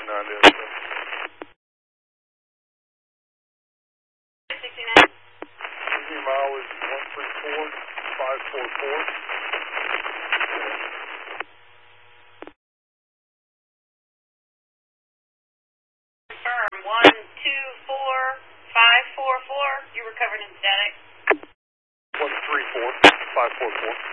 Delta. 69. Disney mileage 134544. Confirm 124544. You recovered in static. 134544.